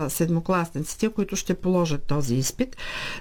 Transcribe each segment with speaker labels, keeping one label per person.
Speaker 1: седмокласниците, които ще положат този изпит.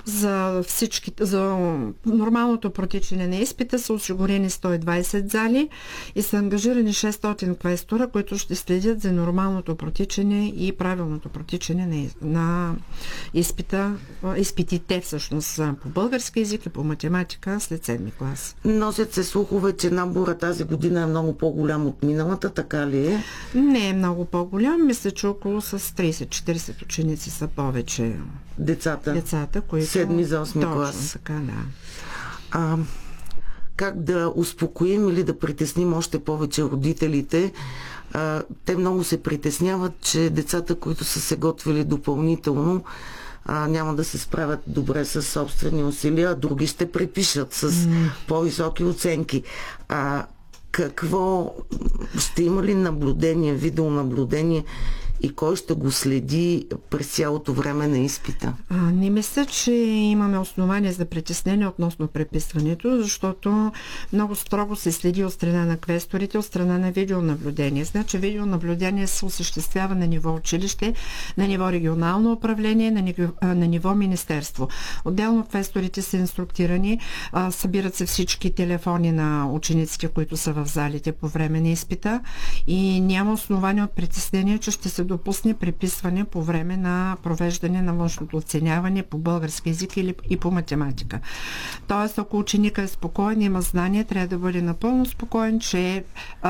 Speaker 1: За нормалното протичане на изпита са осигурени 120 зали и са ангажирани 600 квестора, които ще следят за нормалното протичане и правилното протичане на изпитите всъщност по български език и по математика след 7 клас.
Speaker 2: Носят се слухове, че набора тази година е много по-голям от миналата, така ли е?
Speaker 1: Не е много по-голям. Мисля, че около с 30-40 ученици са повече децата, които...
Speaker 2: 7 за 8 клас.
Speaker 1: Точно така, да.
Speaker 2: Как да успокоим или да притесним още повече родителите? Те много се притесняват, че децата, които са се готвили допълнително, няма да се справят добре с собствени усилия, а други ще препишат с по-високи оценки. Какво ще има ли наблюдение, видеонаблюдение и кой ще го следи през цялото време на изпита?
Speaker 1: Не мисля, че имаме основания за притеснение относно преписването, защото много строго се следи от страна на квесторите, от страна на видеонаблюдение. Значи видеонаблюдение се осъществява на ниво училище, на ниво регионално управление, на ниво министерство. Отделно квесторите са инструктирани, събират се всички телефони на учениците, които са в залите по време на изпита и няма основания от притеснение, че ще се допусне преписване по време на провеждане на външното оценяване по български език и по математика. Тоест, ако ученика е спокоен, има знания, трябва да бъде напълно спокоен, че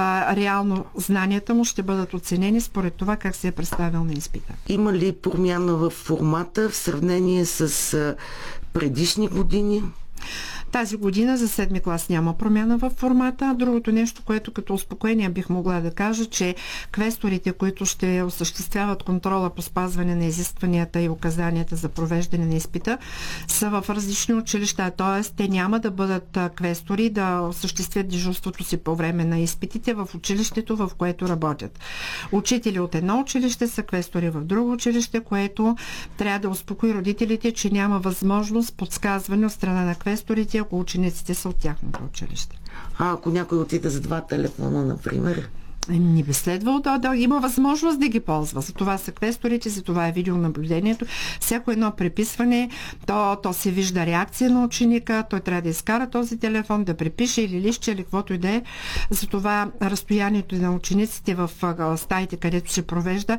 Speaker 1: реално знанията му ще бъдат оценени според това как се е представил на изпита.
Speaker 2: Има ли промяна в формата в сравнение с предишни години?
Speaker 1: Тази година за 7-ми клас няма промяна в формата. Другото нещо, което като успокоение бих могла да кажа, че квесторите, които ще осъществяват контрола по спазване на изискванията и указанията за провеждане на изпита, са в различни училища. Т.е. те няма да бъдат квестори да осъществят дежурството си по време на изпитите в училището, в което работят. Учители от едно училище са квестори в друго училище, което трябва да успокои родителите, че няма възможност подсказване от страна на квесторите, ако учениците са от тяхното училище.
Speaker 2: Ако някой отиде с 2 телефона, например?
Speaker 1: Не би следвало да има възможност да ги ползва. За това са квесторите, за това е видеонаблюдението. Всяко едно преписване, то се вижда реакция на ученика, той трябва да изкара този телефон, да препише или лище, или каквото и да е. Затова разстоянието на учениците в стаите, където се провежда,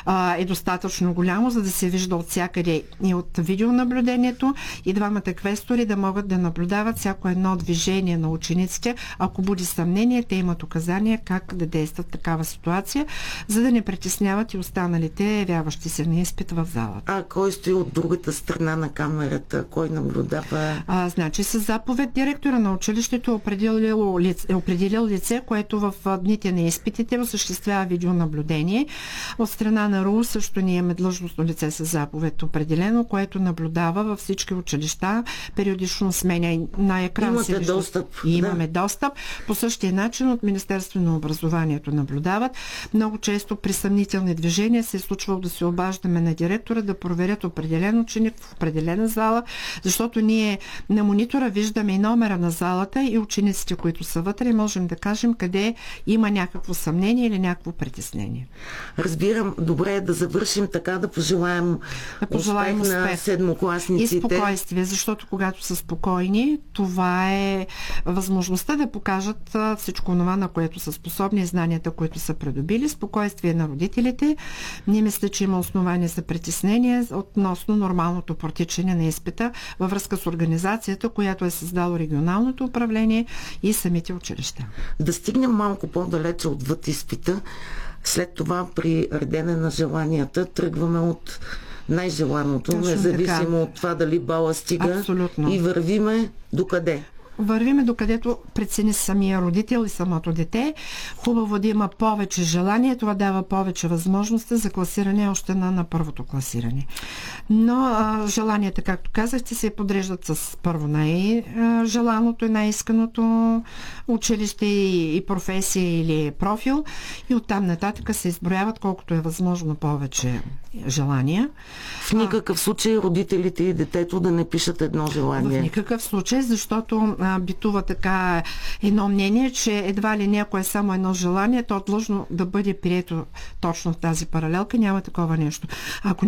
Speaker 1: е достатъчно голямо, за да се вижда от всякъде и от видеонаблюдението и двамата квестори да могат да наблюдават всяко едно движение на учениците. Ако буди съмнение, те имат указания как да действат в такава ситуация, за да не притесняват и останалите явяващи се на изпит в залата.
Speaker 2: Кой стои от другата страна на камерата? Кой наблюдава?
Speaker 1: Значи с заповед директора на училището е определил лице, което в дните на изпитите осъществява видеонаблюдение. От страна на РУ също ние имаме длъжностно лице с заповед определено, което наблюдава във всички училища, периодично сменя на екран.
Speaker 2: Имате достъп.
Speaker 1: Имаме достъп. По същия начин от Министерството на образованието наблюдават. Много често при съмнителни движения се е случвало да се обаждаме на директора да проверят определен ученик в определена зала, защото ние на монитора виждаме и номера на залата и учениците, които са вътре, и можем да кажем къде има някакво съмнение или някакво притеснение.
Speaker 2: Разбирам. Добре е да завършим така, да пожелаем успех на седмокласниците.
Speaker 1: И спокойствие, защото когато са спокойни, това е възможността да покажат всичко това, на което са способни, знанията, които са придобили, спокойствие на родителите. Не мисля, че има основание за притеснение относно нормалното протичане на изпита във връзка с организацията, която е създало регионалното управление и самите училища.
Speaker 2: Да стигнем малко по-далече отвъд изпита. След това при редене на желанията тръгваме от най-желаното, независимо от това дали бала стига.
Speaker 1: Абсолютно.
Speaker 2: И вървиме докъде?
Speaker 1: Вървиме докъдето прецени самия родител и самото дете. Хубаво да има повече желание. Това дава повече възможности за класиране още на първото класиране. Но желанията, както казахте, се подреждат с първо най-желаното и най-исканото училище и професия или профил. И оттам нататък се изброяват колкото е възможно повече желания.
Speaker 2: В никакъв случай родителите и детето да не пишат едно желание.
Speaker 1: В никакъв случай, защото битува така едно мнение, че едва ли някое е само едно желание, то е длъжно да бъде прието точно в тази паралелка. Няма такова нещо. Ако